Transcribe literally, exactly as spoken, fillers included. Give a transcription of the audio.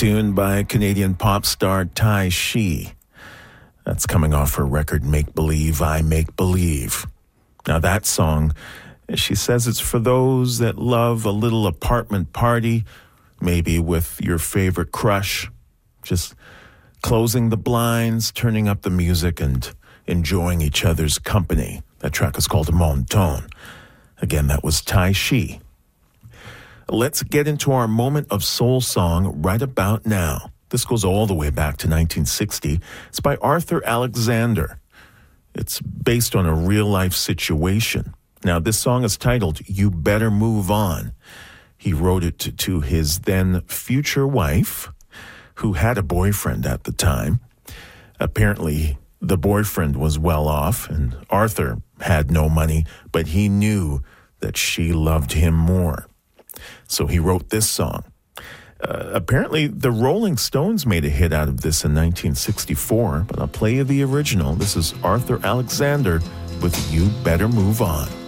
tune by Canadian pop star Tai Shi. That's coming off her record Make Believe, I Make Believe. Now that song, she says it's for those that love a little apartment party, maybe with your favorite crush, just closing the blinds, turning up the music, and enjoying each other's company. That track is called Mon Ton. Again, that was Tai Shi. Let's get into our moment of soul song right about now. This goes all the way back to nineteen sixty. It's by Arthur Alexander. It's based on a real-life situation. Now, this song is titled, You Better Move On. He wrote it to, to his then future wife, who had a boyfriend at the time. Apparently, the boyfriend was well off, and Arthur had no money, but he knew that she loved him more. So he wrote this song. Uh, apparently, the Rolling Stones made a hit out of this in nineteen sixty-four, but I'll play you the original. This is Arthur Alexander with You Better Move On.